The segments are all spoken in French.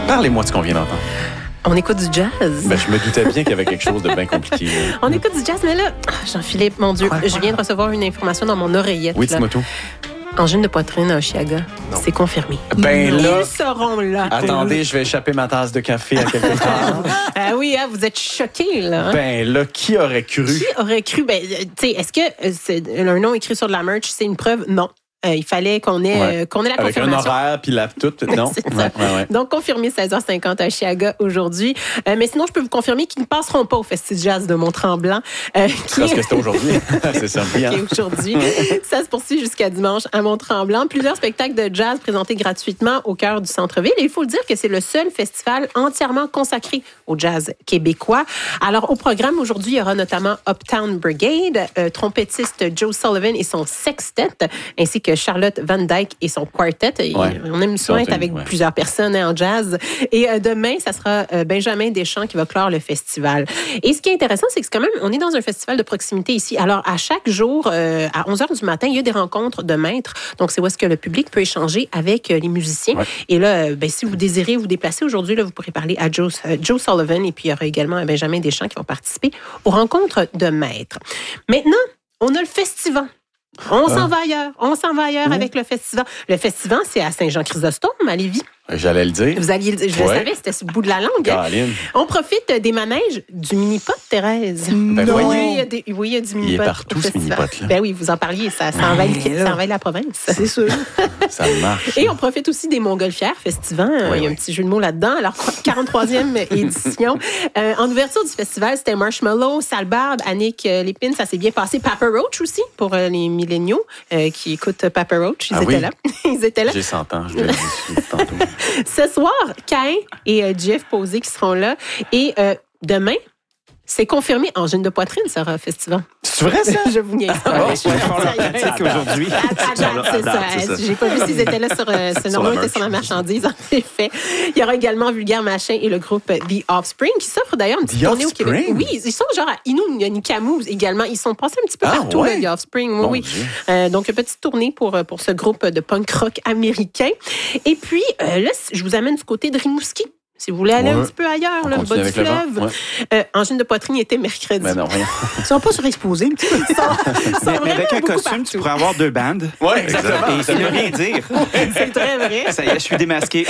Parlez-moi de ce qu'on vient d'entendre. On écoute du jazz. Je me doutais bien qu'il y avait quelque chose de bien compliqué. Là. On écoute du jazz, mais là, Jean-Philippe, mon Dieu, je viens de recevoir une information dans mon oreillette. Oui, dis-moi tout. Angine de poitrine à Oshiaga, c'est confirmé. Là, ils seront là. Attendez, je vais échapper ma tasse de café à quelque part. Ah oui, vous êtes choqués, là. Là, qui aurait cru? Qui aurait cru? Tu sais, est-ce que c'est un nom écrit sur de la merch, c'est une preuve? Non. Il fallait qu'on ait la confirmation. Avec un horaire, puis la toute, non? Ouais. Donc, confirmé 16h50 à Oshiaga aujourd'hui. Mais sinon, je peux vous confirmer qu'ils ne passeront pas au Festival Jazz de Mont-Tremblant. Parce que c'était aujourd'hui. C'est simple. Aujourd'hui. Ça se poursuit jusqu'à dimanche à Mont-Tremblant. Plusieurs spectacles de jazz présentés gratuitement au cœur du centre-ville. Et il faut le dire que c'est le seul festival entièrement consacré au jazz québécois. Alors, au programme aujourd'hui, il y aura notamment Uptown Brigade, trompettiste Joe Sullivan et son sextet, ainsi que Charlotte Van Dyke et son quartet. On aime souvent être avec plusieurs personnes en jazz. Et demain, ça sera Benjamin Deschamps qui va clore le festival. Et ce qui est intéressant, c'est que quand même, on est dans un festival de proximité ici. Alors, à chaque jour, à 11h du matin, il y a des rencontres de maîtres. Donc, c'est où est-ce que le public peut échanger avec les musiciens. Ouais. Et là, si vous désirez vous déplacer aujourd'hui, là, vous pourrez parler à Joe Sullivan et puis il y aura également Benjamin Deschamps qui vont participer aux rencontres de maîtres. Maintenant, on a le festival. On s'en va ailleurs avec le festival. Le festival, c'est à Saint-Jean-Chrysostome, à Lévis. J'allais le dire. Vous alliez le dire. Je le savais, c'était sur le bout de la langue. Caroline. On profite des manèges du mini-pot, Thérèse. Oui, il y a du mini-pot. Il est partout, ce mini-pot-là. Oui, vous en parliez. Ça envahit la province. C'est sûr. Ça marche. Et on profite aussi des Montgolfières Festival. Il y a un petit jeu de mots là-dedans. Alors, 43e édition. En ouverture du festival, c'était Marshmallow, Salbarbe, Annick Lépine. Ça s'est bien passé. Papa Roach aussi, pour les milléniaux qui écoutent Papa Roach. Ils étaient là. J'ai 100 ans, je l'ai dit tantôt. Ce soir, Cain et Jeff Posé qui seront là. Et demain, c'est confirmé, Angine de poitrine sera au festival. C'est vrai, ça? Je vous niaise pas. aujourd'hui. C'est ça. J'ai pas vu s'ils étaient là sur ce nom était sur la marchandise, en effet. Il y aura également Vulgaire Machin et le groupe The Offspring qui s'offre d'ailleurs une petite tournée au Québec. Oui, ils sont genre à Innu-Nikamu également. Ils sont passés un petit peu partout, là, The Offspring. Oui. Donc, une petite tournée pour ce groupe de punk rock américain. Et puis, là, je vous amène du côté de Rimouski. Si vous voulez aller un petit peu ailleurs, là, le bas du fleuve. Angine de poitrine était mercredi. Mais non, rien. Ils sont pas surexposés un petit peu. Mais avec un costume, tu pourrais avoir 2 bandes. Oui, exactement. Et ça ne veut rien dire. C'est très vrai. Ça y est, je suis démasqué.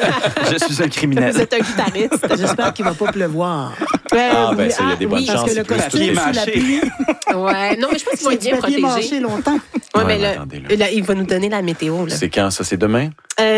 Je suis un criminel. Vous êtes un guitariste. J'espère qu'il ne va pas pleuvoir. Ça, il y a des bonnes chances. Parce que le costume est sous la pluie. Non, mais je pense qu'il va être bien protégé. Mâché longtemps. Mais là, il va nous donner la météo. Là. C'est quand, ça? C'est demain?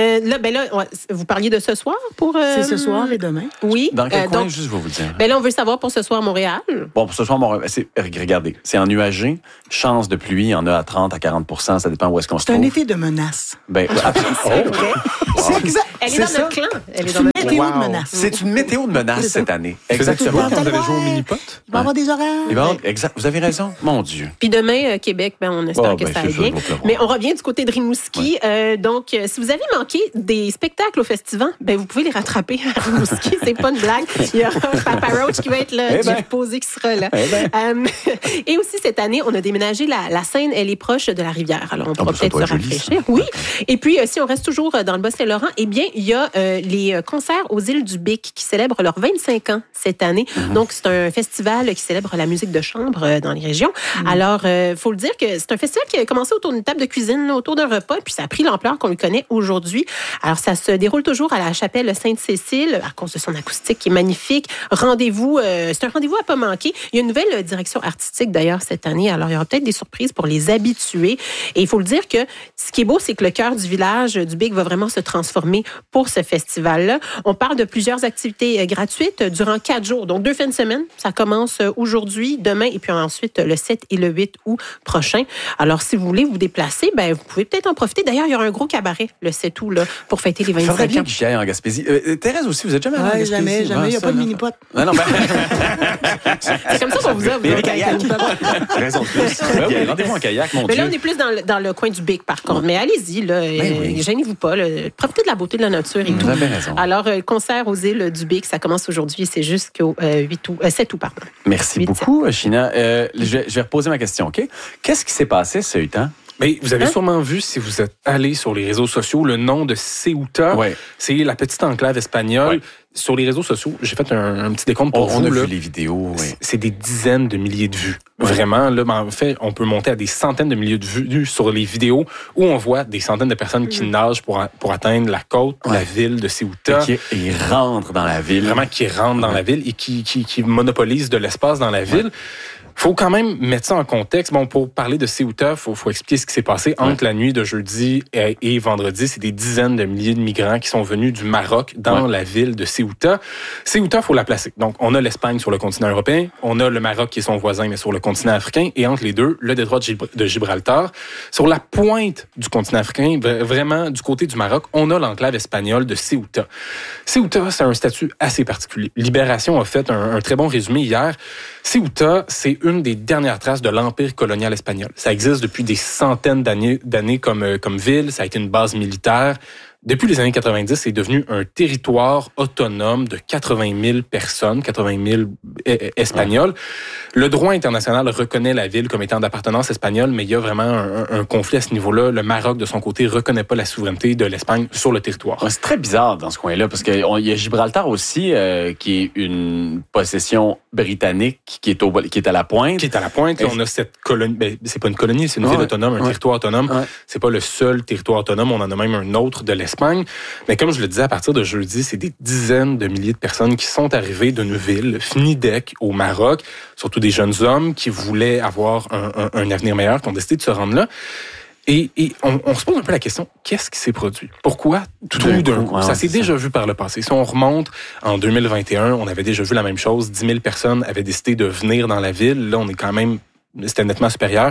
Vous parliez de ce soir pour... C'est ce soir et demain. Oui. Dans quel coin, juste, je vais vous dire? Là, on veut savoir pour ce soir, Montréal. Bon, pour ce soir, Montréal, regardez, c'est ennuagé, chance de pluie, il y en a à 30 à 40 %, ça dépend où est-ce qu'on se trouve. C'est un été de menace. C'est vrai. C'est exact. Elle est dans notre clan. C'est une météo de menace. C'est une météo de menace cette année. Exactement. Quand vous avez joué au mini-pot? Il va y avoir des horaires. Exact. Vous avez raison. Mon Dieu. Puis demain, Québec, on espère que ça aille bien. Mais on revient du côté de Rimouski. Donc, si vous avez manqué des spectacles au festival, vous pouvez les rattraper à Rimouski. C'est pas une blague. Il y aura Papa Roach qui va être là, Jeff Posé qui sera là. Et aussi, cette année, on a déménagé la scène, elle est proche de la rivière. Alors, on pourra peut-être se rafraîchir. Oui. Et puis, si on reste toujours dans le Bas-Saint-Laurent, il y a les concerts aux îles du Bic qui célèbrent leurs 25 ans cette année. Donc, c'est un festival qui célèbre la musique de chambre dans les régions. Alors, faut le dire que c'est un festival qui a commencé autour d'une table de cuisine, autour d'un repas, puis ça a pris l'ampleur qu'on le connaît aujourd'hui. Alors, ça se déroule toujours à la chapelle Sainte-Cécile, à cause de son acoustique qui est magnifique. Rendez-vous, c'est un rendez-vous à pas manquer. Il y a une nouvelle direction artistique, d'ailleurs, cette année. Alors, il y aura peut-être des surprises pour les habitués. Et il faut le dire que ce qui est beau, c'est que le cœur du village du Bic va vraiment se transformer pour ce festival-là. On parle de plusieurs activités gratuites durant 4 jours, donc 2 fins de semaine. Ça commence aujourd'hui, demain, et puis ensuite le 7 et le 8 août prochain. Alors, si vous voulez vous déplacer, vous pouvez peut-être en profiter. D'ailleurs, il y aura un gros cabaret le 7 août là, pour fêter les 25 ans. Faudrait bien que j'y aille en Gaspésie. Thérèse aussi, vous êtes jamais allée en Gaspésie? Jamais. Il n'y a pas de mini-pot. Non, c'est comme ça qu'on vous a. Mais les kayaks. Raison de plus. Rendez-vous en kayak, mon Dieu. Mais là, on est plus dans le coin du Bic, par contre. Mais allez-y, là. Gênez-vous pas. Là. Profitez de la beauté de la nature et tout. Vous avez raison. Alors, concert aux îles du Bic, ça commence aujourd'hui et c'est jusqu'au 7 août, pardon. Merci beaucoup, China. Je vais reposer ma question, OK? Qu'est-ce qui s'est passé ce temps Mais vous avez sûrement vu, si vous êtes allé sur les réseaux sociaux, le nom de Ceuta. Ouais. C'est la petite enclave espagnole. Ouais. Sur les réseaux sociaux, j'ai fait un petit décompte pour vous. On a vu les vidéos. Oui. C'est des dizaines de milliers de vues. Ouais. Vraiment, là, en fait, on peut monter à des centaines de milliers de vues sur les vidéos où on voit des centaines de personnes qui nagent pour atteindre la côte, la ville de Ceuta. Et qui rentrent dans la ville. Vraiment, qui rentrent dans la ville et qui monopolisent de l'espace dans la ville. Faut quand même mettre ça en contexte. Bon, pour parler de Ceuta, faut expliquer ce qui s'est passé entre la nuit de jeudi et vendredi. C'est des dizaines de milliers de migrants qui sont venus du Maroc dans la ville de Ceuta. Ceuta, faut la placer. Donc, on a l'Espagne sur le continent européen, on a le Maroc qui est son voisin, mais sur le continent africain, et entre les deux, le détroit de Gibraltar. Sur la pointe du continent africain, vraiment du côté du Maroc, on a l'enclave espagnole de Ceuta. Ceuta, c'est un statut assez particulier. Libération a fait un très bon résumé hier. Ceuta, c'est une des dernières traces de l'empire colonial espagnol. Ça existe depuis des centaines d'années comme ville. Ça a été une base militaire. Depuis les années 90, c'est devenu un territoire autonome de 80 000 personnes, 80 000 Espagnols. Le droit international reconnaît la ville comme étant d'appartenance espagnole, mais il y a vraiment un conflit à ce niveau-là. Le Maroc, de son côté, reconnaît pas la souveraineté de l'Espagne sur le territoire. C'est très bizarre dans ce coin-là, parce qu'il y a Gibraltar aussi, qui est une possession britannique qui est à la pointe. Qui est à la pointe. Et on a cette colonie. Ben, c'est pas une colonie, c'est une ville autonome, un territoire autonome. Ouais. C'est pas le seul territoire autonome. On en a même un autre de l'Espagne. Mais comme je le disais, à partir de jeudi, c'est des dizaines de milliers de personnes qui sont arrivées d'une ville, Fnidek, au Maroc, surtout des jeunes hommes qui voulaient avoir un avenir meilleur, qui ont décidé de se rendre là. Et on se pose un peu la question, qu'est-ce qui s'est produit? Pourquoi tout d'un coup? Ça s'est déjà vu par le passé. Si on remonte en 2021, on avait déjà vu la même chose. 10 000 personnes avaient décidé de venir dans la ville. Là, on est quand même... C'était nettement supérieur.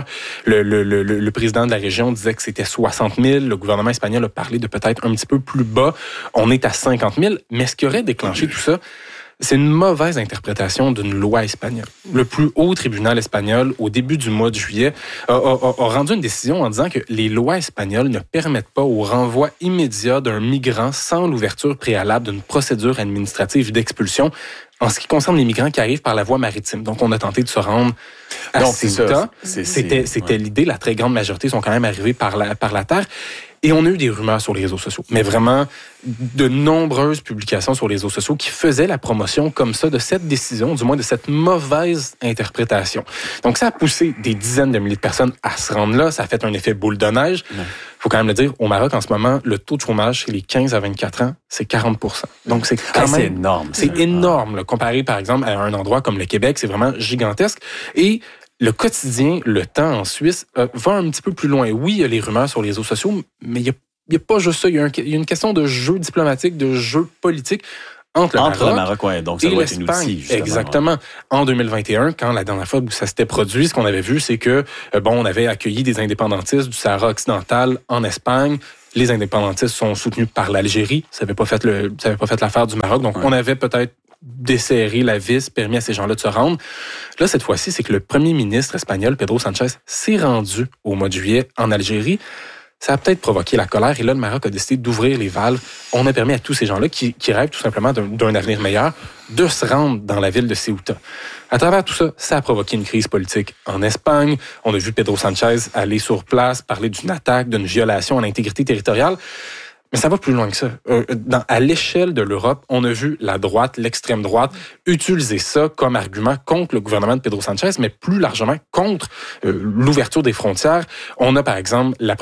Le président de la région disait que c'était 60 000. Le gouvernement espagnol a parlé de peut-être un petit peu plus bas. On est à 50 000. Mais ce qui aurait déclenché tout ça, c'est une mauvaise interprétation d'une loi espagnole. Le plus haut tribunal espagnol, au début du mois de juillet, a rendu une décision en disant que les lois espagnoles ne permettent pas au renvoi immédiat d'un migrant sans l'ouverture préalable d'une procédure administrative d'expulsion en ce qui concerne les migrants qui arrivent par la voie maritime. Donc, on a tenté de se rendre à Ceuta. C'était l'idée. La très grande majorité sont quand même arrivés par la terre. Et on a eu des rumeurs sur les réseaux sociaux. Mais vraiment, de nombreuses publications sur les réseaux sociaux qui faisaient la promotion comme ça de cette décision, du moins de cette mauvaise interprétation. Donc, ça a poussé des dizaines de milliers de personnes à se rendre là. Ça a fait un effet boule de neige. Il faut quand même le dire, au Maroc, en ce moment, le taux de chômage chez les 15 à 24 ans, c'est 40 %. Donc, c'est quand même... C'est énorme. C'est énorme. Là, comparé, par exemple, à un endroit comme le Québec, c'est vraiment gigantesque. Et le quotidien, le temps en Suisse, va un petit peu plus loin. Oui, il y a les rumeurs sur les réseaux sociaux, mais il n'y a pas juste ça. Il y a une question de jeu diplomatique, de jeu politique entre le Maroc donc ça et doit être un outil, justement. Exactement. Ouais. En 2021, quand la dernière fois où ça s'était produit, ce qu'on avait vu, c'est que on avait accueilli des indépendantistes du Sahara occidental en Espagne. Les indépendantistes sont soutenus par l'Algérie. Ça n'avait pas fait l'affaire du Maroc. Donc, on avait peut-être desserré la vis, permis à ces gens-là de se rendre. Là, cette fois-ci, c'est que le premier ministre espagnol, Pedro Sánchez, s'est rendu au mois de juillet en Algérie. Ça a peut-être provoqué la colère. Et là, le Maroc a décidé d'ouvrir les valves. On a permis à tous ces gens-là qui rêvent tout simplement d'un avenir meilleur de se rendre dans la ville de Ceuta. À travers tout ça, ça a provoqué une crise politique en Espagne. On a vu Pedro Sánchez aller sur place, parler d'une attaque, d'une violation à l'intégrité territoriale. Mais ça va plus loin que ça. À l'échelle de l'Europe, on a vu la droite, l'extrême droite, utiliser ça comme argument contre le gouvernement de Pedro Sánchez, mais plus largement contre l'ouverture des frontières. On a, par exemple, la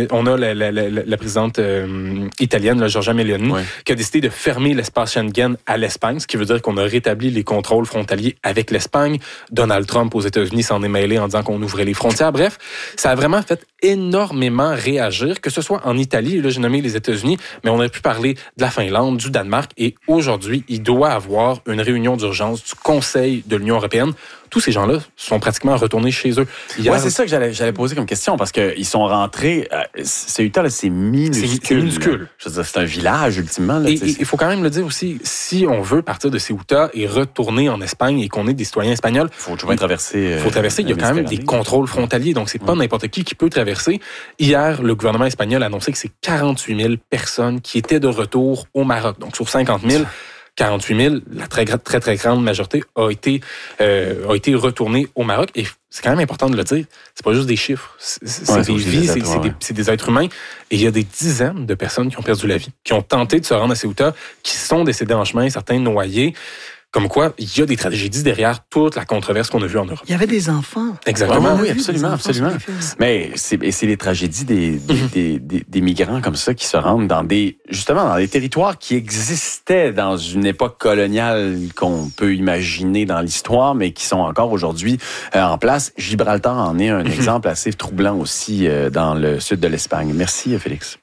présidente italienne, là, Giorgia Meloni, qui a décidé de fermer l'espace Schengen à l'Espagne, ce qui veut dire qu'on a rétabli les contrôles frontaliers avec l'Espagne. Donald Trump aux États-Unis s'en est mêlé en disant qu'on ouvrait les frontières. Bref, ça a vraiment fait énormément réagir, que ce soit en Italie, là j'ai nommé les États-Unis, mais on a pu parler de la Finlande, du Danemark, et aujourd'hui, il doit avoir une réunion d'urgence du Conseil de l'Union européenne. Tous ces gens-là sont pratiquement retournés chez eux. Oui, c'est ça que j'allais poser comme question, parce qu'ils sont rentrés... Ceuta, là, c'est minuscule. C'est minuscule. Je veux dire, c'est un village, ultimement. Là, et il faut quand même le dire aussi, si on veut partir de Ceuta et retourner en Espagne et qu'on est des citoyens espagnols... Il faut toujours traverser... Il y a quand même des contrôles frontaliers, donc c'est pas n'importe qui peut traverser. Hier, le gouvernement espagnol a annoncé que c'est 48 000 personnes qui étaient de retour au Maroc. Donc, sur 50 000... 48 000, la très grande majorité a été retournée au Maroc. Et c'est quand même important de le dire. C'est pas juste des chiffres. C'est des vies, c'est des êtres humains. Et il y a des dizaines de personnes qui ont perdu la vie, qui ont tenté de se rendre à Ceuta, qui sont décédées en chemin, certains noyés. Comme quoi, il y a des tragédies derrière toute la controverse qu'on a vue en Europe. Il y avait des enfants. Exactement. Oui, absolument. Mais c'est les tragédies des migrants comme ça qui se rendent dans des territoires qui existaient dans une époque coloniale qu'on peut imaginer dans l'histoire, mais qui sont encore aujourd'hui en place. Gibraltar en est un exemple assez troublant aussi dans le sud de l'Espagne. Merci, Félix.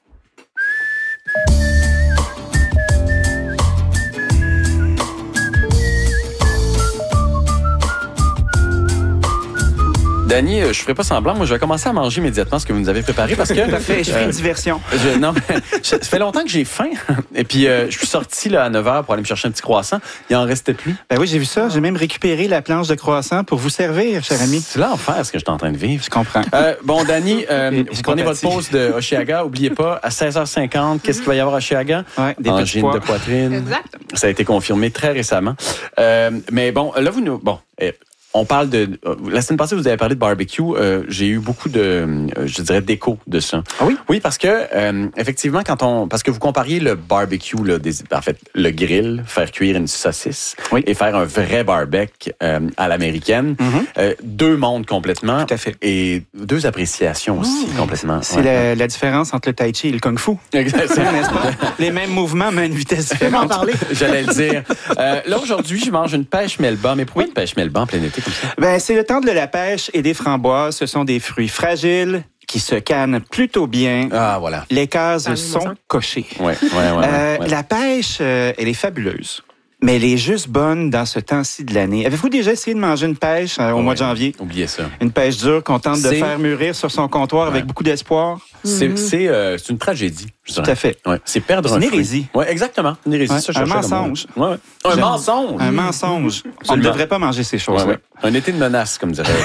Dany, je ne ferai pas semblant. Moi, je vais commencer à manger immédiatement ce que vous nous avez préparé parce que... Parfait, je fais une diversion. Ça fait longtemps que j'ai faim. Et puis, je suis sorti là, à 9h pour aller me chercher un petit croissant. Il en restait plus. Ben oui, j'ai vu ça. J'ai même récupéré la planche de croissant pour vous servir, cher ami. C'est l'enfer ce que je suis en train de vivre. Je comprends. Bon, Dany, vous prenez votre pause de Hochelaga. N'oubliez pas, à 16h50, qu'est-ce qu'il va y avoir à Hochelaga? Ouais, des angine de poitrine. Exact. Ça a été confirmé très récemment. Mais bon, là, vous nous... Bon... On parle de... La semaine passée, vous avez parlé de barbecue. J'ai eu beaucoup d'écho de ça. Ah oui? Oui, parce que, effectivement, parce que vous compariez le barbecue, là, en fait, le grill, faire cuire une saucisse, et faire un vrai barbecue à l'américaine. Deux mondes complètement. Tout à fait. Et deux appréciations aussi, complètement. C'est la différence entre le tai chi et le kung fu. Exactement. N'est-ce pas? Les mêmes mouvements, mais à une vitesse différente. J'allais le dire. Là, aujourd'hui, je mange une pêche melba. Mais pourquoi une pêche melba en plein été? Ben, c'est le temps de la pêche et des framboises. Ce sont des fruits fragiles qui se cannent plutôt bien. Ah, voilà. Les cases sont cochées. Ouais. La pêche, elle est fabuleuse. Mais elle est juste bonne dans ce temps-ci de l'année. Avez-vous déjà essayé de manger une pêche au mois de janvier? Oubliez ça. Une pêche dure qu'on tente de faire mûrir sur son comptoir avec beaucoup d'espoir? C'est une tragédie. Tout à fait. Ouais. C'est perdre un fruit. Une hérésie. Oui, exactement. Une hérésie. Ouais, un mensonge. Un mensonge. Un mensonge. On ne devrait pas manger ces choses-là. Un été de menace, comme dirait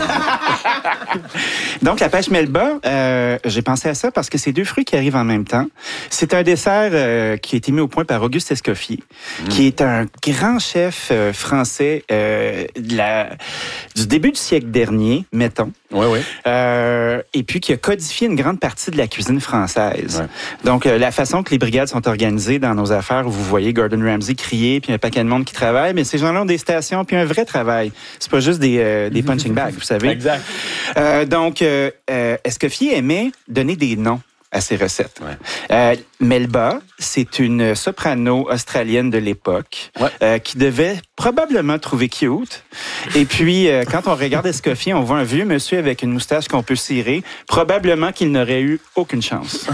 Donc, la pêche melba, j'ai pensé à ça parce que c'est deux fruits qui arrivent en même temps. C'est un dessert qui a été mis au point par Auguste Escoffier, qui est un grand chef français du début du siècle dernier, mettons. Oui. Et puis qui a codifié une grande partie de la cuisine française. Ouais. Donc, la façon que les brigades sont organisées dans nos affaires, où vous voyez Gordon Ramsay crier, puis un paquet de monde qui travaille, mais ces gens-là ont des stations, puis un vrai travail. C'est pas juste des punching bags, vous savez. Exact. Donc, Escoffier aimait donner des noms à ses recettes. Melba, c'est une soprano australienne de l'époque qui devait probablement trouver cute. Et puis, quand on regarde Escoffier, on voit un vieux monsieur avec une moustache qu'on peut cirer. Probablement qu'il n'aurait eu aucune chance.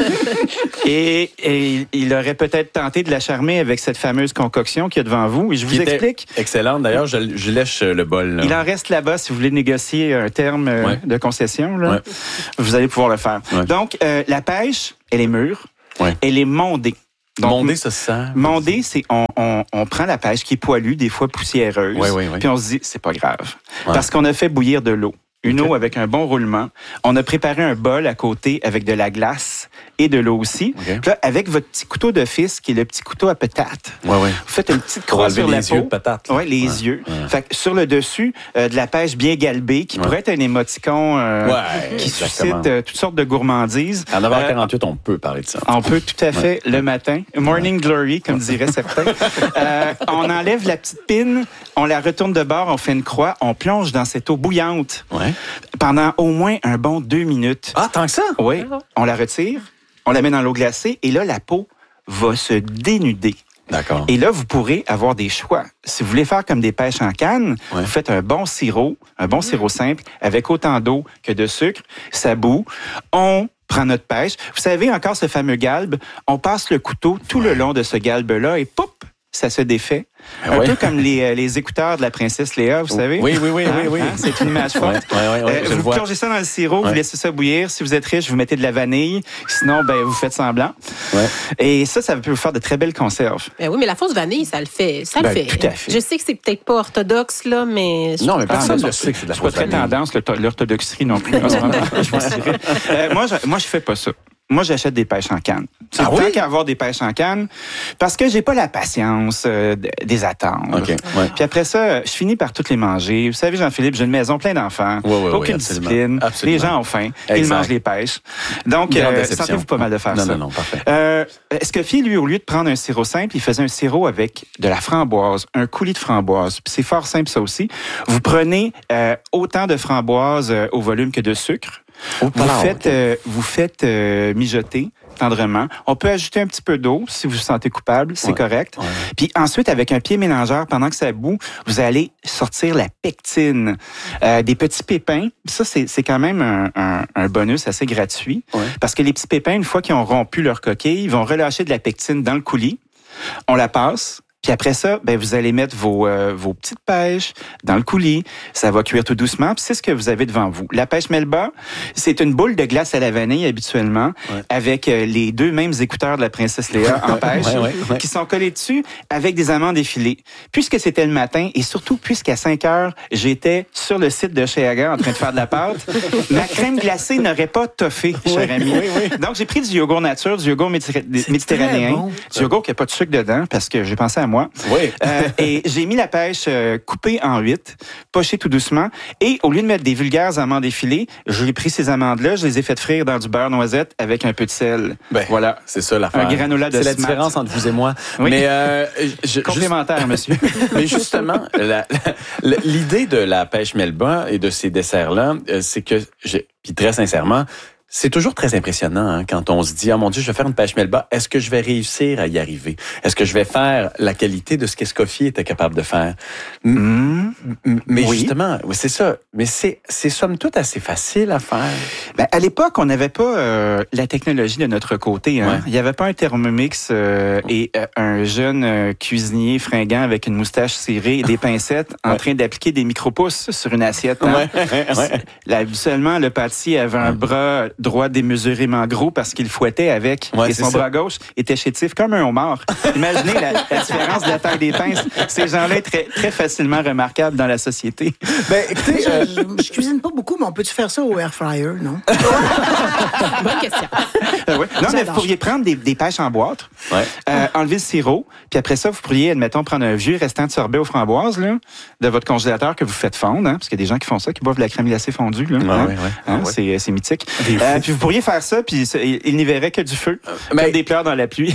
et il aurait peut-être tenté de la charmer avec cette fameuse concoction qu'il y a devant vous. Et je vous explique. Excellente. D'ailleurs, je lèche le bol. Là. Il en reste là-bas si vous voulez négocier un terme de concession. Là, vous allez pouvoir le faire. Ouais. Donc, la pêche, elle est mûre. Ouais. Elle est mondée. Donc, mondée, ça se sent. Mondée, c'est on prend la pêche qui est poilue, des fois poussiéreuse, puis on se dit, c'est pas grave. Parce qu'on a fait bouillir de l'eau. Une eau avec un bon roulement. On a préparé un bol à côté avec de la glace et de l'eau aussi. Puis là, avec votre petit couteau de fils, qui est le petit couteau à patates, vous faites une petite croix sur la peau. Yeux de patate. Oui, les yeux. Fait que sur le dessus, de la pêche bien galbée, qui pourrait être un émoticon qui suscite toutes sortes de gourmandises. À 9h48, on peut parler de ça. On peut tout à fait le matin. Morning glory, comme diraient certains. On enlève la petite pine, on la retourne de bord, on fait une croix, on plonge dans cette eau bouillante. Pendant au moins un bon 2 minutes. Ah, tant que ça? Oui. On la retire, on la met dans l'eau glacée et là, la peau va se dénuder. D'accord. Et là, vous pourrez avoir des choix. Si vous voulez faire comme des pêches en canne, vous faites un bon sirop simple, avec autant d'eau que de sucre. Ça bout. On prend notre pêche. Vous savez, encore ce fameux galbe, on passe le couteau tout le long de ce galbe-là et poup, ça se défait. Un peu comme les écouteurs de la princesse Léa, vous savez. Oui. C'est une image forte. Vous plongez ça dans le sirop, vous laissez ça bouillir. Si vous êtes riche, vous mettez de la vanille. Sinon, vous faites semblant. Et ça peut vous faire de très belles conserves. Oui, mais la fausse vanille, ça le fait. Tout à fait. Je sais que c'est peut-être pas orthodoxe, là, mais... Non, mais personne ne sait que c'est de la fausse vanille. C'est pas très tendance, l'orthodoxie non plus. Moi, je fais pas ça. moi, j'achète des pêches en canne. C'est tant qu'à avoir des pêches en canne, parce que j'ai pas la patience des attendre. Okay. Ouais. Puis après ça, je finis par toutes les manger. Vous savez, Jean-Philippe, j'ai une maison pleine d'enfants. Aucune discipline. Absolument. Les gens ont faim. Ils mangent les pêches. Donc, sentez-vous pas mal de faire ça. Non, parfait. Escoffier, lui, au lieu de prendre un sirop simple, il faisait un sirop avec de la framboise, un coulis de framboise. Puis c'est fort simple, ça aussi. Vous prenez autant de framboise au volume que de sucre. Vous faites mijoter tendrement. On peut ajouter un petit peu d'eau si vous vous sentez coupable, c'est correct. Ouais. Puis ensuite, avec un pied mélangeur, pendant que ça bout, vous allez sortir la pectine, des petits pépins. Ça, c'est quand même un bonus assez gratuit, parce que les petits pépins, une fois qu'ils ont rompu leur coquille, ils vont relâcher de la pectine dans le coulis. On la passe. Puis après ça, vous allez mettre vos petites pêches dans le coulis. Ça va cuire tout doucement. Puis c'est ce que vous avez devant vous. La pêche Melba, c'est une boule de glace à la vanille habituellement, avec les deux mêmes écouteurs de la princesse Léa en pêche, qui sont collés dessus avec des amandes effilées. Puisque c'était le matin et surtout puisqu'à 5 heures, j'étais sur le site de Oshéaga en train de faire de la pâte, ma crème glacée n'aurait pas toffé, cher ami. Donc j'ai pris du yogourt nature, du yogourt méditerranéen, du yogourt qui n'a pas de sucre dedans parce que j'ai pensé à moi. Et j'ai mis la pêche coupée en 8, pochée tout doucement. Et au lieu de mettre des vulgaires amandes effilées, j'ai pris ces amandes-là, je les ai faites frire dans du beurre noisette avec un peu de sel. Voilà. C'est ça l'affaire. Un granola de C'est la différence entre vous et moi. Oui. Mais complémentaire, monsieur. Mais justement, l'idée de la pêche Melba et de ces desserts-là, c'est que, puis très sincèrement, c'est toujours très impressionnant quand on se dit « Oh mon Dieu, je vais faire une pêche Melba. Est-ce que je vais réussir à y arriver? Est-ce que je vais faire la qualité de ce qu'Escoffier était capable de faire? » Mais justement, c'est ça. Mais c'est somme toute assez facile à faire. À l'époque, on n'avait pas la technologie de notre côté. Il n'y avait pas un Thermomix et un jeune cuisinier fringant avec une moustache cirée et des pincettes en train d'appliquer des micro-pouces sur une assiette. Habituellement, le pâtissier avait un bras droit démesurément gros parce qu'il fouettait avec. Et son bras gauche était chétif comme un homard. Imaginez la différence de la taille des pinces. Ces gens-là sont très, très facilement remarquables dans la société. Écoutez, je cuisine pas beaucoup, mais on peut-tu faire ça au air fryer, non? Bonne question. Non, mais vous pourriez prendre des pêches en boîte, enlever le sirop, puis après ça, vous pourriez, admettons, prendre un vieux restant de sorbet aux framboises là, de votre congélateur que vous faites fondre, parce qu'il y a des gens qui font ça, qui boivent de la crème glacée fondue. Là, c'est mythique. Puis vous pourriez faire ça, puis il n'y verrait que du feu, comme des pleurs dans la pluie.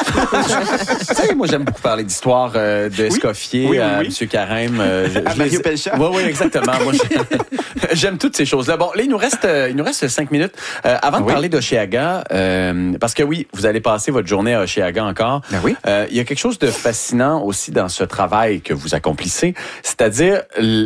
Tu sais, moi, j'aime beaucoup parler d'histoire d'Escoffier à M. Carême. À Mario Pelchat. Oui, exactement. Moi, j'aime toutes ces choses-là. Bon, là, il nous reste 5 minutes. Avant de parler d'Oshéaga, parce que vous allez passer votre journée à Oshéaga encore. Il y a quelque chose de fascinant aussi dans ce travail que vous accomplissez, c'est-à-dire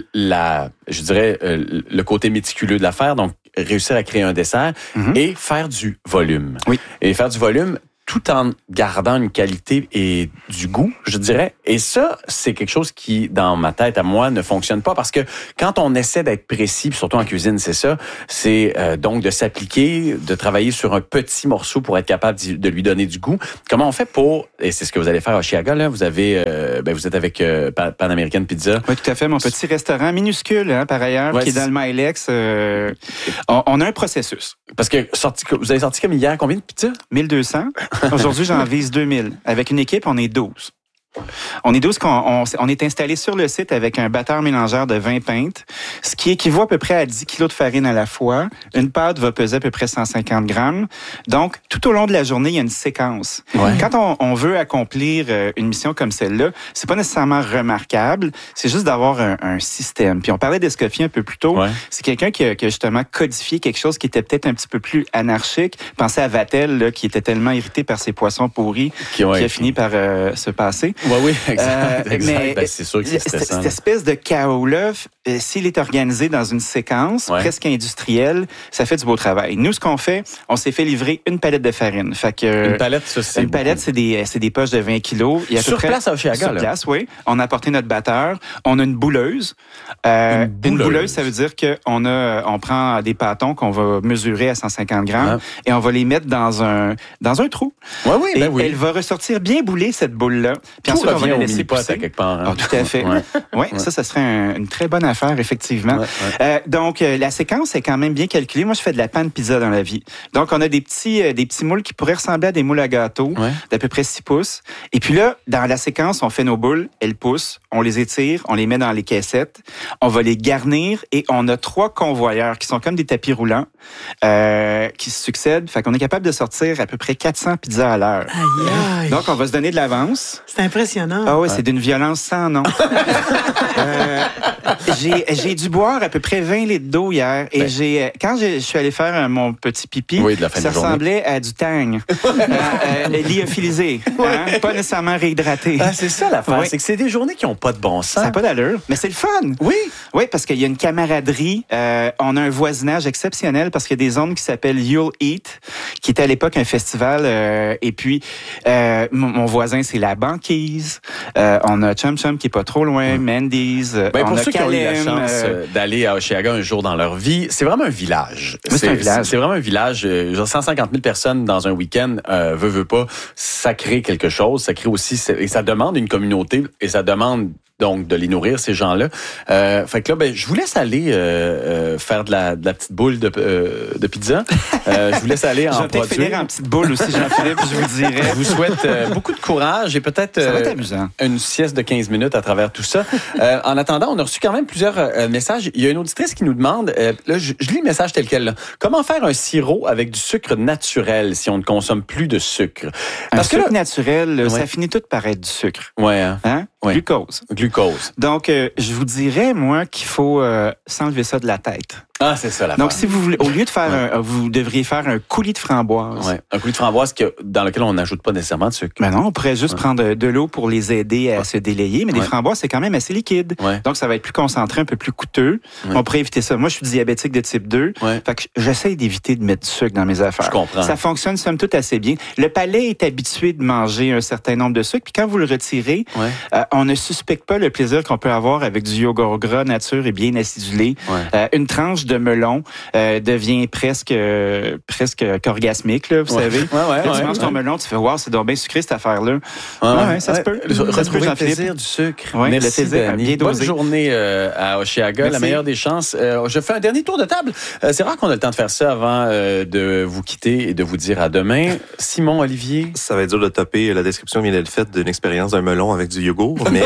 je dirais, le côté méticuleux de l'affaire, donc réussir à créer un dessert et faire du volume. Et faire du volume tout en gardant une qualité et du goût, je dirais. Et ça, c'est quelque chose qui, dans ma tête, à moi, ne fonctionne pas parce que quand on essaie d'être précis, surtout en cuisine, c'est ça, c'est donc de s'appliquer, de travailler sur un petit morceau pour être capable de lui donner du goût. Comment on fait pour, et c'est ce que vous allez faire à Oshéaga, là, vous êtes avec Pan American Pizza. Oui, tout à fait. Mon petit restaurant minuscule, par ailleurs, qui est dans le Milex. On a un processus. Parce que vous avez sorti comme hier, combien de pizzas? 1200. Aujourd'hui, j'en vise 2000. Avec une équipe, on est 12. On est 12 on est installé sur le site avec un batteur mélangeur de 20 pintes, ce qui équivaut à peu près à 10 kilos de farine à la fois. Une pâte va peser à peu près 150 grammes. Donc, tout au long de la journée, il y a une séquence. Quand on veut accomplir une mission comme celle-là, c'est pas nécessairement remarquable, c'est juste d'avoir un système. Puis on parlait d'Escoffier un peu plus tôt. C'est quelqu'un qui a justement codifié quelque chose qui était peut-être un petit peu plus anarchique. Pensez à Vatel, là, qui était tellement irrité par ses poissons pourris, qui a fini par se passer. Oui, exact. Mais c'est sûr que c'est stressant. Cette espèce de chaos-là, s'il est organisé dans une séquence presque industrielle, ça fait du beau travail. Nous, ce qu'on fait, on s'est fait livrer une palette de farine. Fait que, une palette, ça, c'est une palette, c'est des poches de 20 kilos. Il y a sur place à Oshéaga, sur place, oui. On a apporté notre batteur. On a une bouleuse. Une bouleuse, ça veut dire on prend des pâtons qu'on va mesurer à 150 grammes et on va les mettre dans un trou. Oui. Elle va ressortir bien boulée, cette boule-là. Puis Tout revient au mini-pot à quelque part. Hein? Tout à fait. Oui, ça serait une très bonne affaire, effectivement. Donc, la séquence est quand même bien calculée. Moi, je fais de la pan pizza dans la vie. Donc, on a des petits moules qui pourraient ressembler à des moules à gâteau d'à peu près 6 pouces. Et puis là, dans la séquence, on fait nos boules, elles poussent, on les étire, on les met dans les caissettes, on va les garnir et on a 3 convoyeurs qui sont comme des tapis roulants qui se succèdent. Fait qu'on est capable de sortir à peu près 400 pizzas à l'heure. Aïe, aïe. Donc, on va se donner de l'avance. C'est impressionnant. Ah oui, c'est d'une violence sans nom. J'ai dû boire à peu près 20 litres d'eau hier et quand je suis allé faire mon petit pipi, ça ressemblait à du tang. Lyophilisé, pas nécessairement réhydraté. C'est ça l'affaire, c'est que c'est des journées qui n'ont pas de bon sens. Ça n'a pas d'allure, mais c'est le fun. Oui, parce qu'il y a une camaraderie. On a un voisinage exceptionnel parce qu'il y a des zones qui s'appellent You'll Eat, qui était à l'époque un festival. Et puis, mon voisin, c'est La Banquise. On a Chum Chum qui est pas trop loin, Mandy's. Pour ceux qui ont eu la chance d'aller à Hochelaga un jour dans leur vie, c'est vraiment un village. C'est un village. C'est vraiment un village. 150 000 personnes dans un week-end, veut pas, ça crée quelque chose. Ça crée aussi, et ça demande une communauté, et ça demande donc de les nourrir, ces gens-là. Fait que là, je vous laisse aller faire de la petite boule de pizza. Je vous laisse aller en produire. Je vais finir en petite boule aussi, Jean-Philippe, je vous dirais. Je vous souhaite beaucoup de courage et peut-être une sieste de 15 minutes à travers tout ça. En attendant, on a reçu quand même plusieurs messages. Il y a une auditrice qui nous demande, là, je lis le message tel quel, là. Comment faire un sirop avec du sucre naturel si on ne consomme plus de sucre? Parce que sucre naturel, ça finit tout par être du sucre. Hein? Glucose. Donc, je vous dirais, moi, qu'il faut s'enlever ça de la tête. Ah, c'est ça, la Donc, si vous voulez, au lieu de faire vous devriez faire un coulis de framboise. Ouais. Un coulis de framboise dans lequel on n'ajoute pas nécessairement de sucre. Ben non, on pourrait juste prendre de l'eau pour les aider à se délayer, mais des framboises, c'est quand même assez liquide. Donc, ça va être plus concentré, un peu plus coûteux. On pourrait éviter ça. Moi, je suis diabétique de type 2. Fait que j'essaie d'éviter de mettre du sucre dans mes affaires. Je comprends. Ça fonctionne, somme toute, assez bien. Le palais est habitué de manger un certain nombre de sucres, puis quand vous le retirez, on ne suspecte pas le plaisir qu'on peut avoir avec du yogourt gras nature et bien acidulé. Une tranche de melon devient presque orgasmique, là, vous savez. Tu manges ton melon, tu fais wow, c'est donc bien sucré cette affaire-là. Ça se peut. Retrouver le plaisir du sucre. Merci, Dani. Bonne journée à Hochelaga. La meilleure des chances. Je fais un dernier tour de table. C'est rare qu'on a le temps de faire ça avant de vous quitter et de vous dire à demain. Simon, Olivier. Ça va être dur de topper la description vient d'être faite d'une expérience d'un melon avec du yogourt, mais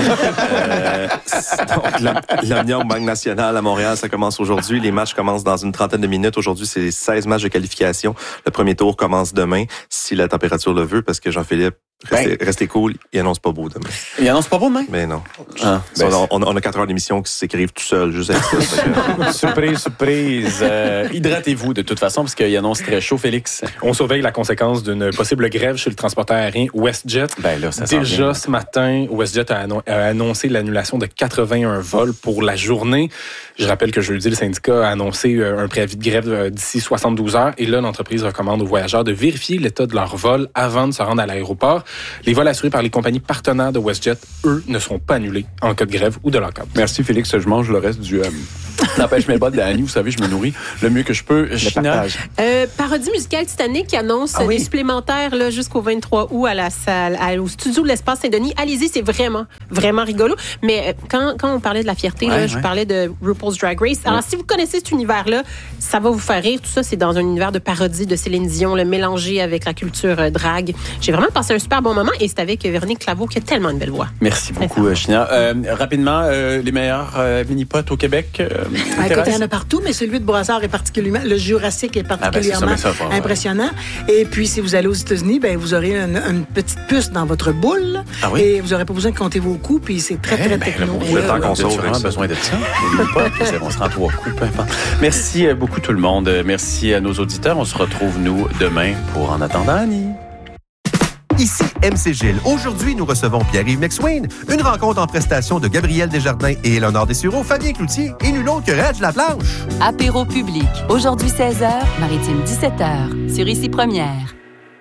donc, l'Omnium Banque Nationale à Montréal, ça commence aujourd'hui. Les matchs commencent dans une trentaine de minutes. Aujourd'hui, c'est 16 matchs de qualification. Le premier tour commence demain, si la température le veut, parce que Jean-Philippe, restez cool, il annonce pas beau demain. Il annonce pas beau demain? Mais non. On a 4 heures d'émission qui s'écrivent tout seul, juste avec ça. Surprise. Hydratez-vous de toute façon, parce qu'il annonce très chaud, Félix. On surveille la conséquence d'une possible grève chez le transporteur aérien WestJet. Déjà ce matin, WestJet a annoncé l'annulation de 81 vols pour la journée. Je rappelle que jeudi, le syndicat a annoncé un préavis de grève d'ici 72 heures. Et là, l'entreprise recommande aux voyageurs de vérifier l'état de leur vol avant de se rendre à l'aéroport. Les vols assurés par les compagnies partenaires de WestJet, eux, ne seront pas annulés en cas de grève ou de lockout. Merci, Félix. Je mange le reste du... N'empêche mes bottes d'Annie, vous savez, je me nourris le mieux que je peux. Parodie musicale Titanic qui annonce des supplémentaires là, jusqu'au 23 août à la salle, au studio de l'Espace Saint-Denis. Allez-y, c'est vraiment, vraiment rigolo. Mais quand on parlait de la fierté, je parlais de RuPaul's Drag Race. Alors, si vous connaissez cet univers-là, ça va vous faire rire. Tout ça, c'est dans un univers de parodie de Céline Dion, le mélangé avec la culture drag. J'ai vraiment passé un super bon moment et c'est avec Véronique Claveau qui a tellement une belle voix. Merci beaucoup, China. Rapidement, les meilleurs mini-pots au Québec. Écoute, il y en a partout, mais celui de Brossard est particulièrement... Le Jurassique est particulièrement impressionnant. Et puis, si vous allez aux États-Unis, vous aurez une petite puce dans votre boule. Et vous n'aurez pas besoin de compter vos coups, puis c'est très techno. Le temps qu'on sauve, on a besoin de ça. On se rend 3 coups, peu importe. Merci beaucoup tout le monde. Merci à nos auditeurs. On se retrouve, nous, demain pour En attendant Annie. Ici MC Gilles. Aujourd'hui, nous recevons Pierre-Yves McSween. Une rencontre en prestation de Gabriel Desjardins et Éléonore Dessureau, Fabien Cloutier et nul autre que Reg Laplanche. Apéro public. Aujourd'hui 16h, Maritime 17h. Sur Ici Première.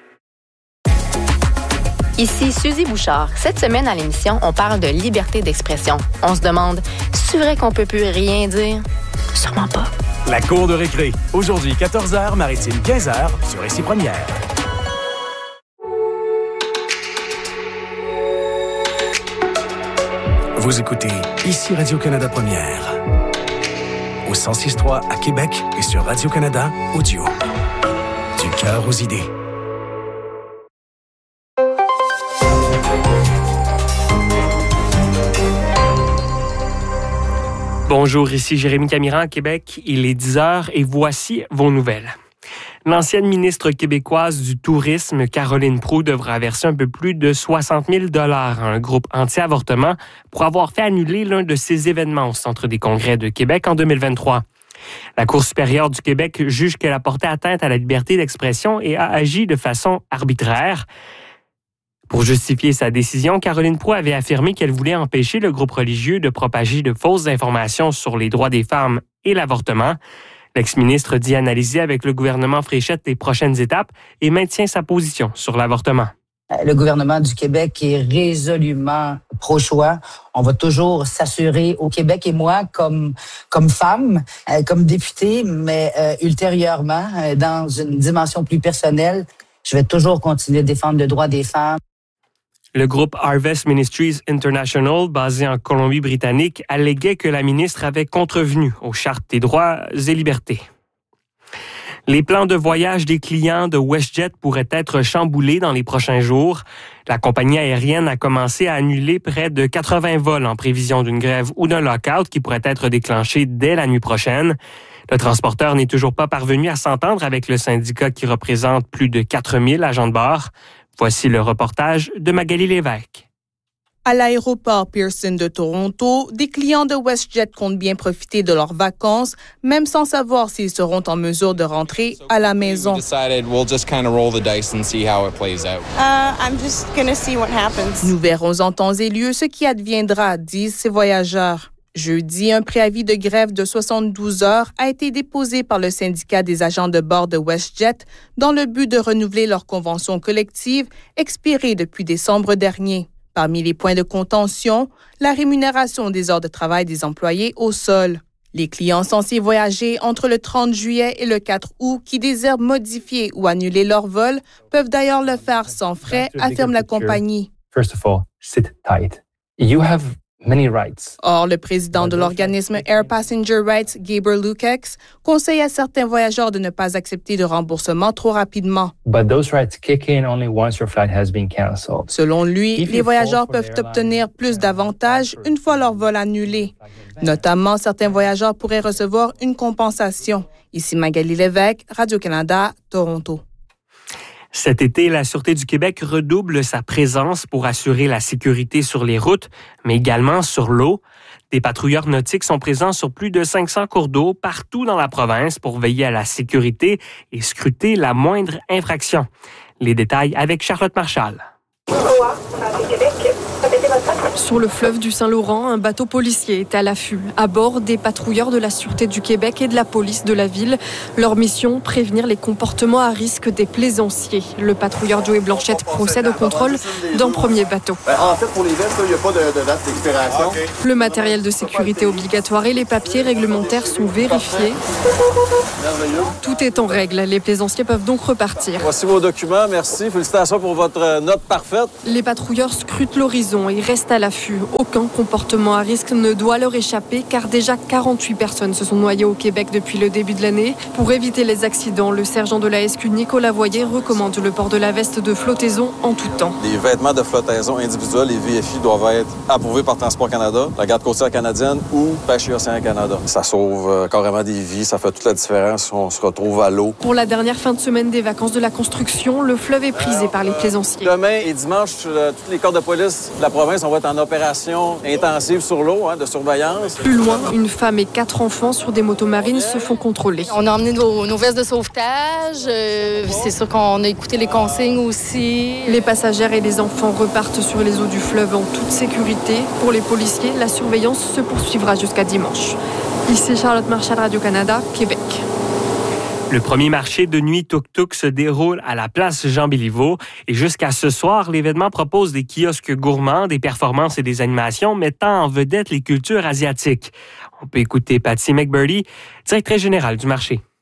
Ici Suzy Bouchard. Cette semaine à l'émission, on parle de liberté d'expression. On se demande, c'est vrai qu'on peut plus rien dire? Sûrement pas. La cour de récré. Aujourd'hui 14h, Maritime 15h. Sur Ici Première. Vous écoutez ici Radio-Canada Première. Au 106.3 à Québec et sur Radio-Canada Audio. Du cœur aux idées. Bonjour, ici Jérémy Camiran à Québec. Il est 10h et voici vos nouvelles. L'ancienne ministre québécoise du Tourisme, Caroline Proulx, devra verser un peu plus de 60 000 $ à un groupe anti-avortement pour avoir fait annuler l'un de ses événements au Centre des congrès de Québec en 2023. La Cour supérieure du Québec juge qu'elle a porté atteinte à la liberté d'expression et a agi de façon arbitraire. Pour justifier sa décision, Caroline Proulx avait affirmé qu'elle voulait empêcher le groupe religieux de propager de fausses informations sur les droits des femmes et l'avortement. L'ex-ministre dit analyser avec le gouvernement Fréchette les prochaines étapes et maintient sa position sur l'avortement. Le gouvernement du Québec est résolument pro-choix. On va toujours s'assurer au Québec, et moi, comme femme, comme députée, mais ultérieurement, dans une dimension plus personnelle, je vais toujours continuer de défendre le droit des femmes. Le groupe Harvest Ministries International, basé en Colombie-Britannique, alléguait que la ministre avait contrevenu aux chartes des droits et libertés. Les plans de voyage des clients de WestJet pourraient être chamboulés dans les prochains jours. La compagnie aérienne a commencé à annuler près de 80 vols en prévision d'une grève ou d'un lock-out qui pourrait être déclenché dès la nuit prochaine. Le transporteur n'est toujours pas parvenu à s'entendre avec le syndicat qui représente plus de 4000 agents de bord. Voici le reportage de Magali Lévesque. À l'aéroport Pearson de Toronto, des clients de WestJet comptent bien profiter de leurs vacances, même sans savoir s'ils seront en mesure de rentrer à la maison. Nous verrons en temps et lieu ce qui adviendra, disent ces voyageurs. Jeudi, un préavis de grève de 72 heures a été déposé par le syndicat des agents de bord de WestJet dans le but de renouveler leur convention collective expirée depuis décembre dernier. Parmi les points de contention, la rémunération des heures de travail des employés au sol. Les clients censés voyager entre le 30 juillet et le 4 août qui désirent modifier ou annuler leur vol peuvent d'ailleurs le faire sans frais, affirme la compagnie. First of all, sit tight. You have many rights. Or, le président de l'organisme Air Passenger Rights, Gabriel Lukex, conseille à certains voyageurs de ne pas accepter de remboursement trop rapidement. But those rights kick in only once your flight has been canceled. Selon lui, les voyageurs peuvent obtenir plus d'avantages une fois leur vol annulé. Notamment, certains voyageurs pourraient recevoir une compensation. Ici Magali Lévesque, Radio-Canada, Toronto. Cet été, la Sûreté du Québec redouble sa présence pour assurer la sécurité sur les routes, mais également sur l'eau. Des patrouilleurs nautiques sont présents sur plus de 500 cours d'eau partout dans la province pour veiller à la sécurité et scruter la moindre infraction. Les détails avec Charlotte Marchal. Sur le fleuve du Saint-Laurent, un bateau policier est à l'affût. À bord, des patrouilleurs de la Sûreté du Québec et de la police de la ville. Leur mission, prévenir les comportements à risque des plaisanciers. Le patrouilleur Joey Blanchette procède au contrôle d'un premier bateau. En fait, pour les vestes, il n'y a pas de date d'expiration. Le matériel de sécurité obligatoire et les papiers réglementaires sont vérifiés. Tout est en règle. Les plaisanciers peuvent donc repartir. Voici vos documents. Merci. Félicitations pour votre note parfaite. Les patrouilleurs scrutent l'horizon et restent à l'affût. Aucun comportement à risque ne doit leur échapper car déjà 48 personnes se sont noyées au Québec depuis le début de l'année. Pour éviter les accidents, le sergent de la SQ Nicolas Voyer recommande le port de la veste de flottaison en tout temps. Les vêtements de flottaison individuels, les VFI, doivent être approuvés par Transport Canada, la Garde côtière canadienne ou Pêche et Océan Canada. Ça sauve carrément des vies, ça fait toute la différence si on se retrouve à l'eau. Pour la dernière fin de semaine des vacances de la construction, le fleuve est prisé par les plaisanciers. Demain et dimanche, tous les corps de police de la province, on va être en opération intensive sur l'eau, de surveillance. Plus loin, une femme et 4 enfants sur des motos marines se font contrôler. On a emmené nos vestes de sauvetage. C'est sûr qu'on a écouté les consignes aussi. Les passagères et les enfants repartent sur les eaux du fleuve en toute sécurité. Pour les policiers, la surveillance se poursuivra jusqu'à dimanche. Ici Charlotte Marchal, Radio-Canada, Québec. Le premier marché de nuit tuk-tuk se déroule à la place Jean-Béliveau et jusqu'à ce soir, l'événement propose des kiosques gourmands, des performances et des animations mettant en vedette les cultures asiatiques. On peut écouter Patty McBurdy, directrice générale du marché.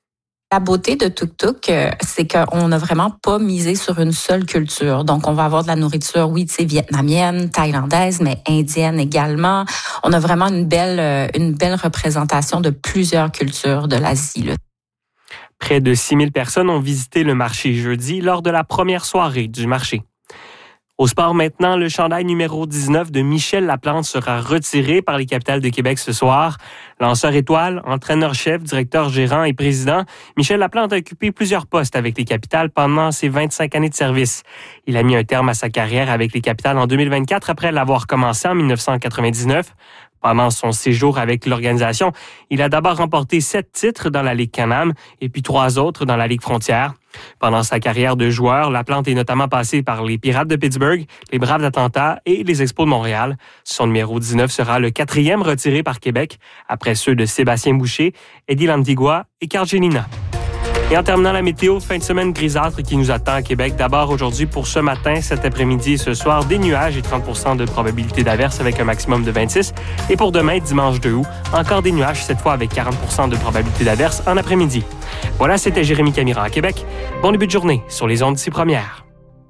La beauté de Tuk Tuk, c'est qu'on n'a vraiment pas misé sur une seule culture. Donc, on va avoir de la nourriture, oui, tu sais, vietnamienne, thaïlandaise, mais indienne également. On a vraiment une belle représentation de plusieurs cultures de l'Asie, là. Près de 6 000 personnes ont visité le marché jeudi lors de la première soirée du marché. Au sport maintenant, le chandail numéro 19 de Michel Laplante sera retiré par les Capitales de Québec ce soir. Lanceur étoile, entraîneur-chef, directeur gérant et président, Michel Laplante a occupé plusieurs postes avec les Capitales pendant ses 25 années de service. Il a mis un terme à sa carrière avec les Capitales en 2024 après l'avoir commencé en 1999. Pendant son séjour avec l'organisation, il a d'abord remporté 7 titres dans la Ligue Can-Am et puis 3 autres dans la Ligue Frontière. Pendant sa carrière de joueur, Laplante est notamment passé par les Pirates de Pittsburgh, les Braves d'Atlanta et les Expos de Montréal. Son numéro 19 sera le 4e retiré par Québec, après ceux de Sébastien Boucher, Eddie Lantigua et Carl Gélina. Et en terminant la météo, fin de semaine grisâtre qui nous attend à Québec. D'abord aujourd'hui pour ce matin, cet après-midi et ce soir, des nuages et 30% de probabilité d'averse avec un maximum de 26. Et pour demain, dimanche 2 août, encore des nuages, cette fois avec 40% de probabilité d'averse en après-midi. Voilà, c'était Jérémy Camiran à Québec. Bon début de journée sur les ondes d'ici première.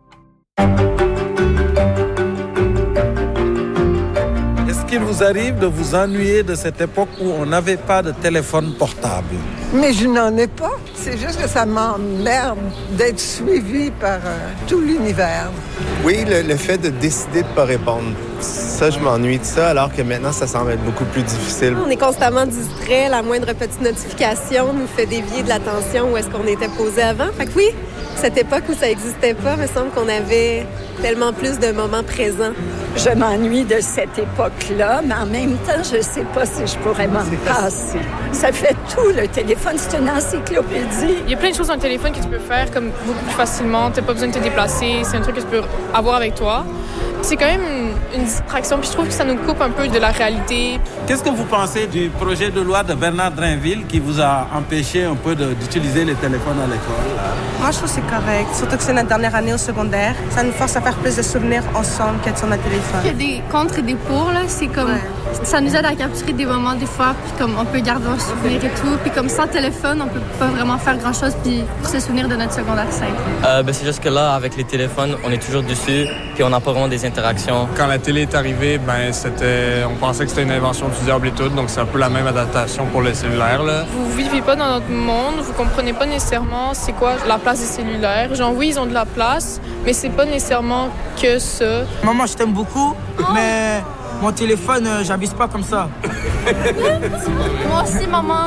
Est-ce qu'il vous arrive de vous ennuyer de cette époque où on n'avait pas de téléphone portable? Mais je n'en ai pas. C'est juste que ça m'emmerde d'être suivi par tout l'univers. Oui, le fait de décider de ne pas répondre. Ça, je m'ennuie de ça, alors que maintenant, ça semble être beaucoup plus difficile. On est constamment distrait. La moindre petite notification nous fait dévier de l'attention où est-ce qu'on était posé avant. Fait que oui, cette époque où ça n'existait pas, il me semble qu'on avait tellement plus de moments présents. Je m'ennuie de cette époque-là, mais en même temps, je ne sais pas si je pourrais m'en passer. Ça fait tout, le téléphone, c'est une encyclopédie. Il y a plein de choses dans le téléphone que tu peux faire comme beaucoup plus facilement. Tu n'as pas besoin de te déplacer. C'est un truc que tu peux avoir avec toi. C'est quand même une distraction, puis je trouve que ça nous coupe un peu de la réalité. Qu'est-ce que vous pensez du projet de loi de Bernard Drinville qui vous a empêché un peu d'utiliser les téléphones à l'école? Moi, je trouve que c'est correct, surtout que c'est notre dernière année au secondaire. Ça nous force à faire plus de souvenirs ensemble qu'être sur notre téléphone. Il y a des contre et des pour, là. C'est comme... Ça nous aide à capturer des moments, des fois, puis comme on peut garder un souvenir et tout. Puis comme sans téléphone, on peut pas vraiment faire grand-chose puis pour se souvenir de notre secondaire 5. C'est juste que là, avec les téléphones, on est toujours dessus, puis on n'a pas vraiment des interactions. Quand la télé est arrivée, on pensait que c'était une invention du diable et tout, donc c'est un peu la même adaptation pour le cellulaire, là. Vous vivez pas dans notre monde, vous comprenez pas nécessairement c'est quoi la place des cellulaires. Genre oui, ils ont de la place, mais c'est pas nécessairement que ça. Maman, je t'aime beaucoup, mais mon téléphone, j'abuse pas comme ça. Moi aussi, maman.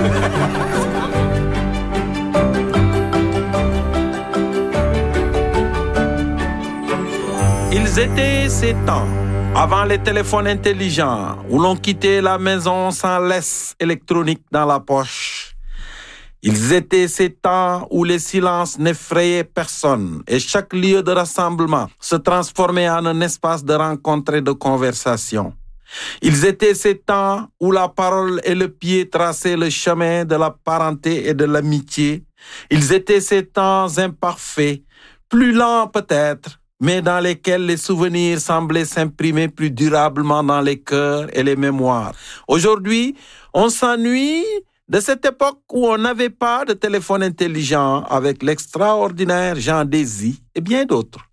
Ils étaient ces temps, avant les téléphones intelligents, où l'on quittait la maison sans laisse électronique dans la poche. Ils étaient ces temps où les silences n'effrayaient personne et chaque lieu de rassemblement se transformait en un espace de rencontre et de conversation. Ils étaient ces temps où la parole et le pied traçaient le chemin de la parenté et de l'amitié. Ils étaient ces temps imparfaits, plus lents peut-être, mais dans lesquels les souvenirs semblaient s'imprimer plus durablement dans les cœurs et les mémoires. Aujourd'hui, on s'ennuie de cette époque où on n'avait pas de téléphone intelligent avec l'extraordinaire Jean Désy et bien d'autres.